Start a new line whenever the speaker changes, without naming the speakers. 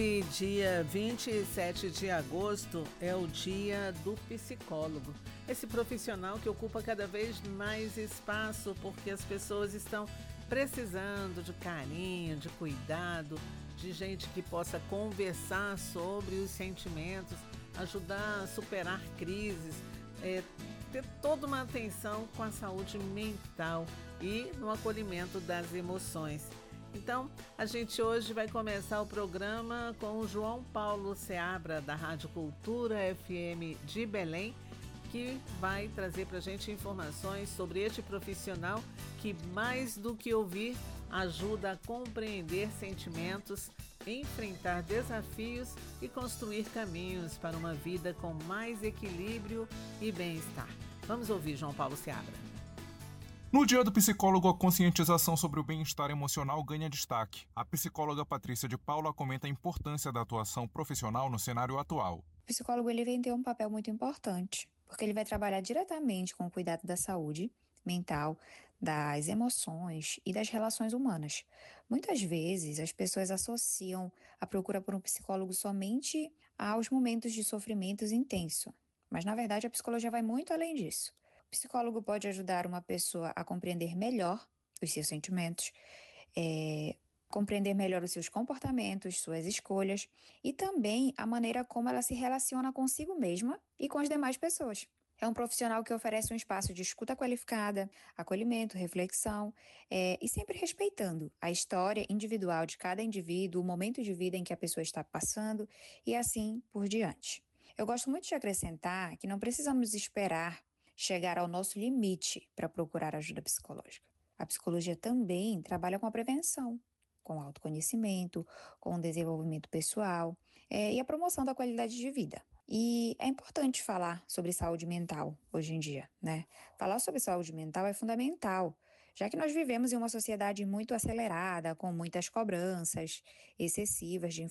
E dia 27 de agosto é o dia do psicólogo. Esse profissional que ocupa cada vez mais espaço porque as pessoas estão precisando de carinho, de cuidado, de gente que possa conversar sobre os sentimentos, ajudar a superar crises, ter toda uma atenção com a saúde mental e no acolhimento das emoções. Então, a gente hoje vai começar o programa com o João Paulo Seabra, da Rádio Cultura FM de Belém, que vai trazer para a gente informações sobre este profissional que, mais do que ouvir, ajuda a compreender sentimentos, enfrentar desafios e construir caminhos para uma vida com mais equilíbrio e bem-estar. Vamos ouvir João Paulo Seabra.
No Dia do Psicólogo, a conscientização sobre o bem-estar emocional ganha destaque. A psicóloga Patrícia de Paula comenta a importância da atuação profissional no cenário atual.
O psicólogo ele vem ter um papel muito importante, porque ele vai trabalhar diretamente com o cuidado da saúde mental, das emoções e das relações humanas. Muitas vezes, as pessoas associam a procura por um psicólogo somente aos momentos de sofrimento intenso, mas, na verdade, a psicologia vai muito além disso. O psicólogo pode ajudar uma pessoa a compreender melhor os seus sentimentos, compreender melhor os seus comportamentos, suas escolhas e também a maneira como ela se relaciona consigo mesma e com as demais pessoas. É um profissional que oferece um espaço de escuta qualificada, acolhimento, reflexão e sempre respeitando a história individual de cada indivíduo, o momento de vida em que a pessoa está passando e assim por diante. Eu gosto muito de acrescentar que não precisamos esperar chegar ao nosso limite para procurar ajuda psicológica. A psicologia também trabalha com a prevenção, com o autoconhecimento, com o desenvolvimento pessoal e a promoção da qualidade de vida. E é importante falar sobre saúde mental hoje em dia, né? Falar sobre saúde mental é fundamental, já que nós vivemos em uma sociedade muito acelerada, com muitas cobranças excessivas de